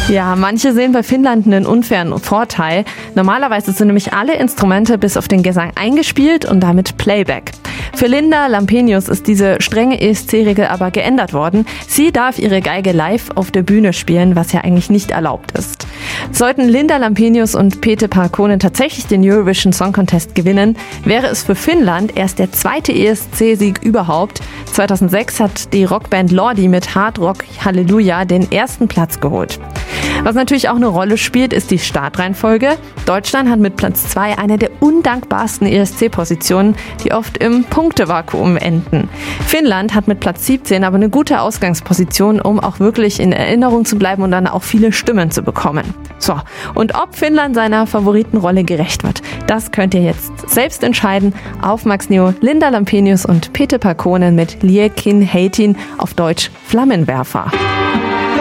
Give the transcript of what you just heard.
Ja, manche sehen bei Finnland einen unfairen Vorteil. Normalerweise sind nämlich alle Instrumente bis auf den Gesang eingespielt und damit Playback. Für Linda Lampenius ist diese strenge ESC-Regel aber geändert worden. Sie darf ihre Geige live auf der Bühne spielen, was ja eigentlich nicht erlaubt ist. Sollten Linda Lampenius und Pete Parkkonen tatsächlich den Eurovision Song Contest gewinnen, wäre es für Finnland erst der zweite ESC-Sieg überhaupt. 2006 hat die Rockband Lordi mit Hard Rock Halleluja den ersten Platz geholt. Was natürlich auch eine Rolle spielt, ist die Startreihenfolge. Deutschland hat mit Platz 2 eine der undankbarsten ESC-Positionen, die oft im Punktevakuum enden. Finnland hat mit Platz 17 aber eine gute Ausgangsposition, um auch wirklich in Erinnerung zu bleiben und dann auch viele Stimmen zu bekommen. So, und ob Finnland seiner Favoritenrolle gerecht wird, das könnt ihr jetzt selbst entscheiden. Auf Max Neo, Linda Lampenius und Pete Parkkonen mit Liekin Heitin, auf Deutsch Flammenwerfer.